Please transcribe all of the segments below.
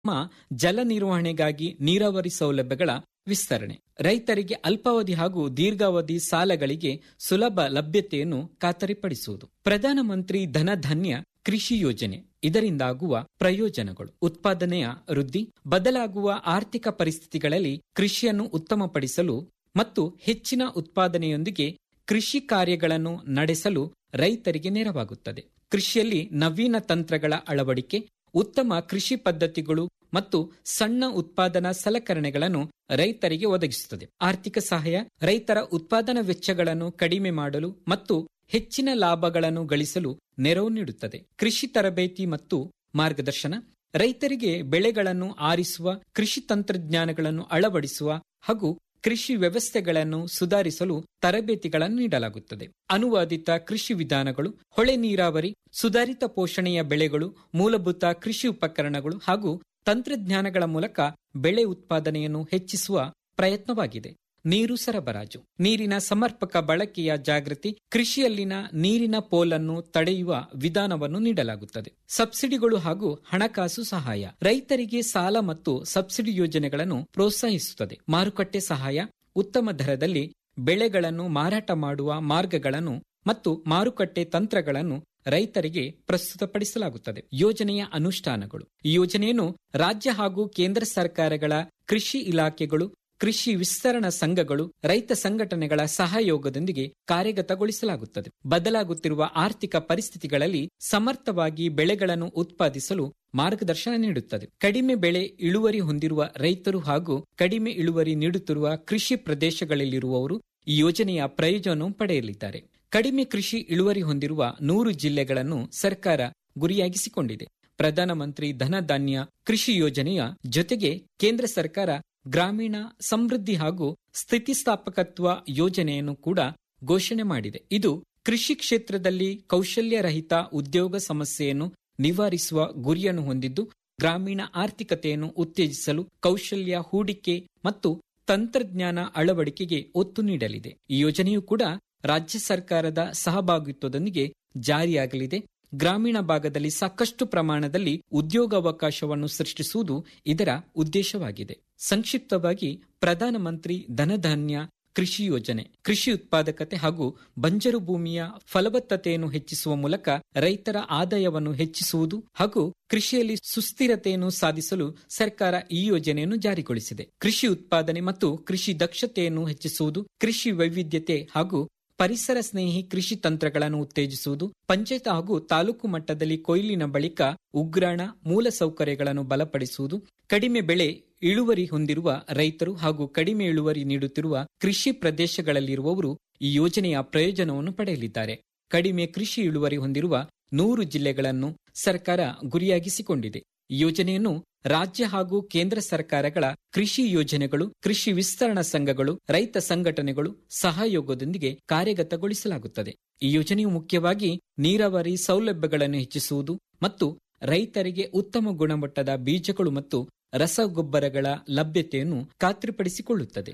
ಜಲ ನಿರ್ವಹಣೆಗಾಗಿ ನೀರಾವರಿ ಸೌಲಭ್ಯಗಳ ವಿಸ್ತರಣೆ, ರೈತರಿಗೆ ಅಲ್ಪಾವಧಿ ಹಾಗೂ ದೀರ್ಘಾವಧಿ ಸಾಲಗಳಿಗೆ ಸುಲಭ ಲಭ್ಯತೆಯನ್ನು ಖಾತರಿಪಡಿಸುವುದು. ಪ್ರಧಾನಮಂತ್ರಿ ಧನಧಾನ್ಯ ಕೃಷಿ ಯೋಜನೆ, ಇದರಿಂದಾಗುವ ಪ್ರಯೋಜನಗಳು: ಉತ್ಪಾದನೆಯ ವೃದ್ಧಿ, ಬದಲಾಗುವ ಆರ್ಥಿಕ ಪರಿಸ್ಥಿತಿಗಳಲ್ಲಿ ಕೃಷಿಯನ್ನು ಉತ್ತಮಪಡಿಸಲು ಮತ್ತು ಹೆಚ್ಚಿನ ಉತ್ಪಾದನೆಯೊಂದಿಗೆ ಕೃಷಿ ಕಾರ್ಯಗಳನ್ನು ನಡೆಸಲು ರೈತರಿಗೆ ನೆರವಾಗುತ್ತದೆ. ಕೃಷಿಯಲ್ಲಿ ನವೀನ ತಂತ್ರಗಳ ಅಳವಡಿಕೆ, ಉತ್ತಮ ಕೃಷಿ ಪದ್ಧತಿಗಳು ಮತ್ತು ಸಣ್ಣ ಉತ್ಪಾದನಾ ಸಲಕರಣೆಗಳನ್ನು ರೈತರಿಗೆ ಒದಗಿಸುತ್ತದೆ. ಆರ್ಥಿಕ ಸಹಾಯ, ರೈತರ ಉತ್ಪಾದನಾ ವೆಚ್ಚಗಳನ್ನು ಕಡಿಮೆ ಮಾಡಲು ಮತ್ತು ಹೆಚ್ಚಿನ ಲಾಭಗಳನ್ನು ಗಳಿಸಲು ನೆರವು ನೀಡುತ್ತದೆ. ಕೃಷಿ ತರಬೇತಿ ಮತ್ತು ಮಾರ್ಗದರ್ಶನ, ರೈತರಿಗೆ ಬೆಳೆಗಳನ್ನು ಆರಿಸುವ, ಕೃಷಿ ತಂತ್ರಜ್ಞಾನಗಳನ್ನು ಅಳವಡಿಸುವ ಹಾಗೂ ಕೃಷಿ ವ್ಯವಸ್ಥೆಗಳನ್ನು ಸುಧಾರಿಸಲು ತರಬೇತಿಗಳನ್ನು ನೀಡಲಾಗುತ್ತದೆ. ಅನುವಾದಿತ ಕೃಷಿ ವಿಧಾನಗಳು, ಹೊಳೆ ನೀರಾವರಿ, ಸುಧಾರಿತ ಪೋಷಣೆಯ ಬೆಳೆಗಳು, ಮೂಲಭೂತ ಕೃಷಿ ಉಪಕರಣಗಳು ಹಾಗೂ ತಂತ್ರಜ್ಞಾನಗಳ ಮೂಲಕ ಬೆಳೆ ಉತ್ಪಾದನೆಯನ್ನು ಹೆಚ್ಚಿಸುವ ಪ್ರಯತ್ನವಾಗಿದೆ. ನೀರು ಸರಬರಾಜು, ನೀರಿನ ಸಮರ್ಪಕ ಬಳಕೆಯ ಜಾಗೃತಿ, ಕೃಷಿಯಲ್ಲಿನ ನೀರಿನ ಪೋಲನ್ನು ತಡೆಯುವ ವಿಧಾನವನ್ನು ನೀಡಲಾಗುತ್ತದೆ. ಸಬ್ಸಿಡಿಗಳು ಹಾಗೂ ಹಣಕಾಸು ಸಹಾಯ, ರೈತರಿಗೆ ಸಾಲ ಮತ್ತು ಸಬ್ಸಿಡಿ ಯೋಜನೆಗಳನ್ನು ಪ್ರೋತ್ಸಾಹಿಸುತ್ತದೆ. ಮಾರುಕಟ್ಟೆ ಸಹಾಯ, ಉತ್ತಮ ದರದಲ್ಲಿ ಬೆಳೆಗಳನ್ನು ಮಾರಾಟ ಮಾಡುವ ಮಾರ್ಗಗಳನ್ನು ಮತ್ತು ಮಾರುಕಟ್ಟೆ ತಂತ್ರಗಳನ್ನು ರೈತರಿಗೆ ಪ್ರಸ್ತುತಪಡಿಸಲಾಗುತ್ತದೆ. ಯೋಜನೆಯ ಅನುಷ್ಠಾನಗಳು, ಈ ಯೋಜನೆಯನ್ನು ರಾಜ್ಯ ಹಾಗೂ ಕೇಂದ್ರ ಸರ್ಕಾರಗಳ ಕೃಷಿ ಇಲಾಖೆಗಳು, ಕೃಷಿ ವಿಸ್ತರಣಾ ಸಂಘಗಳು, ರೈತ ಸಂಘಟನೆಗಳ ಸಹಯೋಗದೊಂದಿಗೆ ಕಾರ್ಯಗತಗೊಳಿಸಲಾಗುತ್ತದೆ. ಬದಲಾಗುತ್ತಿರುವ ಆರ್ಥಿಕ ಪರಿಸ್ಥಿತಿಗಳಲ್ಲಿ ಸಮರ್ಥವಾಗಿ ಬೆಳೆಗಳನ್ನು ಉತ್ಪಾದಿಸಲು ಮಾರ್ಗದರ್ಶನ ನೀಡುತ್ತದೆ. ಕಡಿಮೆ ಬೆಳೆ ಇಳುವರಿ ಹೊಂದಿರುವ ರೈತರು ಹಾಗೂ ಕಡಿಮೆ ಇಳುವರಿ ನೀಡುತ್ತಿರುವ ಕೃಷಿ ಪ್ರದೇಶಗಳಲ್ಲಿರುವವರು ಈ ಯೋಜನೆಯ ಪ್ರಯೋಜನವನ್ನು ಪಡೆಯಲಿದ್ದಾರೆ. ಕಡಿಮೆ ಕೃಷಿ ಇಳುವರಿ ಹೊಂದಿರುವ 100 ಜಿಲ್ಲೆಗಳನ್ನು ಸರ್ಕಾರ ಗುರಿಯಾಗಿಸಿಕೊಂಡಿದೆ. ಪ್ರಧಾನಮಂತ್ರಿ ಧನಧಾನ್ಯ ಕೃಷಿ ಯೋಜನೆಯ ಜೊತೆಗೆ ಕೇಂದ್ರ ಸರ್ಕಾರ ಗ್ರಾಮೀಣ ಸಮೃದ್ಧಿ ಹಾಗೂ ಸ್ಥಿತಿಸ್ಥಾಪಕತ್ವ ಯೋಜನೆಯನ್ನು ಕೂಡ ಘೋಷಣೆ ಮಾಡಿದೆ. ಇದು ಕೃಷಿ ಕ್ಷೇತ್ರದಲ್ಲಿ ಕೌಶಲ್ಯರಹಿತ ಉದ್ಯೋಗ ಸಮಸ್ಯೆಯನ್ನು ನಿವಾರಿಸುವ ಗುರಿಯನ್ನು ಹೊಂದಿದ್ದು, ಗ್ರಾಮೀಣ ಆರ್ಥಿಕತೆಯನ್ನು ಉತ್ತೇಜಿಸಲು ಕೌಶಲ್ಯ ಹೂಡಿಕೆ ಮತ್ತು ತಂತ್ರಜ್ಞಾನ ಅಳವಡಿಕೆಗೆ ಒತ್ತು ನೀಡಲಿದೆ. ಈ ಯೋಜನೆಯು ಕೂಡ ರಾಜ್ಯ ಸರ್ಕಾರದ ಸಹಭಾಗಿತ್ವದೊಂದಿಗೆ ಜಾರಿಯಾಗಲಿದೆ. ಗ್ರಾಮೀಣ ಭಾಗದಲ್ಲಿ ಸಾಕಷ್ಟು ಪ್ರಮಾಣದಲ್ಲಿ ಉದ್ಯೋಗಾವಕಾಶವನ್ನು ಸೃಷ್ಟಿಸುವುದು ಇದರ ಉದ್ದೇಶವಾಗಿದೆ. ಸಂಕ್ಷಿಪ್ತವಾಗಿ, ಪ್ರಧಾನಮಂತ್ರಿ ಧನಧಾನ್ಯ ಕೃಷಿ ಯೋಜನೆ ಕೃಷಿ ಉತ್ಪಾದಕತೆ ಹಾಗೂ ಬಂಜರು ಭೂಮಿಯ ಫಲವತ್ತತೆಯನ್ನು ಹೆಚ್ಚಿಸುವ ಮೂಲಕ ರೈತರ ಆದಾಯವನ್ನು ಹೆಚ್ಚಿಸುವುದು ಹಾಗೂ ಕೃಷಿಯಲ್ಲಿ ಸುಸ್ಥಿರತೆಯನ್ನು ಸಾಧಿಸಲು ಸರ್ಕಾರ ಈ ಯೋಜನೆಯನ್ನು ಜಾರಿಗೊಳಿಸಿದೆ. ಕೃಷಿ ಉತ್ಪಾದನೆ ಮತ್ತು ಕೃಷಿ ದಕ್ಷತೆಯನ್ನು ಹೆಚ್ಚಿಸುವುದು, ಕೃಷಿ ವೈವಿಧ್ಯತೆ ಹಾಗೂ ಪರಿಸರ ಸ್ನೇಹಿ ಕೃಷಿ ತಂತ್ರಗಳನ್ನು ಉತ್ತೇಜಿಸುವುದು, ಪಂಚಾಯತ್ ಹಾಗೂ ತಾಲೂಕು ಮಟ್ಟದಲ್ಲಿ ಕೊಯ್ಲಿನ ಬಳಿಕ ಉಗ್ರಾಣ ಮೂಲಸೌಕರ್ಯಗಳನ್ನು ಬಲಪಡಿಸುವುದು, ಕಡಿಮೆ ಬೆಳೆ ಇಳುವರಿ ಹೊಂದಿರುವ ರೈತರು ಹಾಗೂ ಕಡಿಮೆ ಇಳುವರಿ ನೀಡುತ್ತಿರುವ ಕೃಷಿ ಪ್ರದೇಶಗಳಲ್ಲಿರುವವರು ಈ ಯೋಜನೆಯ ಪ್ರಯೋಜನವನ್ನು ಪಡೆಯಲಿದ್ದಾರೆ. ಕಡಿಮೆ ಕೃಷಿ ಇಳುವರಿ ಹೊಂದಿರುವ 100 ಜಿಲ್ಲೆಗಳನ್ನು ಸರ್ಕಾರ ಗುರಿಯಾಗಿಸಿಕೊಂಡಿದೆ. ಈ ಯೋಜನೆಯನ್ನು ರಾಜ್ಯ ಹಾಗೂ ಕೇಂದ್ರ ಸರ್ಕಾರಗಳ ಕೃಷಿ ಯೋಜನೆಗಳು, ಕೃಷಿ ವಿಸ್ತರಣಾ ಸಂಘಗಳು, ರೈತ ಸಂಘಟನೆಗಳು ಸಹಯೋಗದೊಂದಿಗೆ ಕಾರ್ಯಗತಗೊಳಿಸಲಾಗುತ್ತದೆ. ಈ ಯೋಜನೆಯು ಮುಖ್ಯವಾಗಿ ನೀರಾವರಿ ಸೌಲಭ್ಯಗಳನ್ನು ಹೆಚ್ಚಿಸುವುದು ಮತ್ತು ರೈತರಿಗೆ ಉತ್ತಮ ಗುಣಮಟ್ಟದ ಬೀಜಗಳು ಮತ್ತು ರಸಗೊಬ್ಬರಗಳ ಲಭ್ಯತೆಯನ್ನು ಖಾತ್ರಿಪಡಿಸಿಕೊಳ್ಳುತ್ತದೆ.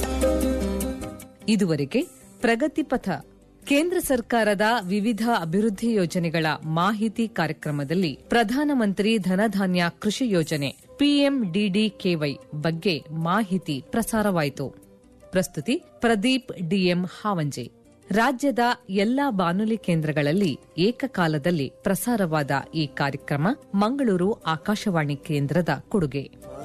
ಇದುವರೆಗೆ ಪ್ರಗತಿಪಥ ಕೇಂದ್ರ ಸರ್ಕಾರದ ವಿವಿಧ ಅಭಿವೃದ್ಧಿ ಯೋಜನೆಗಳ ಮಾಹಿತಿ ಕಾರ್ಯಕ್ರಮದಲ್ಲಿ ಪ್ರಧಾನಮಂತ್ರಿ ಧನಧಾನ್ಯ ಕೃಷಿ ಯೋಜನೆ ಪಿಎಂಡಿಡಿಕೆವೈ ಬಗ್ಗೆ ಮಾಹಿತಿ ಪ್ರಸಾರವಾಯಿತು. ಪ್ರಸ್ತುತಿ ಪ್ರದೀಪ್ ಡಿಎಂ ಹಾವಂಜೆ. ರಾಜ್ಯದ ಎಲ್ಲಾ ಬಾನುಲಿ ಕೇಂದ್ರಗಳಲ್ಲಿ ಏಕಕಾಲದಲ್ಲಿ ಪ್ರಸಾರವಾದ ಈ ಕಾರ್ಯಕ್ರಮ ಮಂಗಳೂರು ಆಕಾಶವಾಣಿ ಕೇಂದ್ರದ ಕೊಡುಗೆ.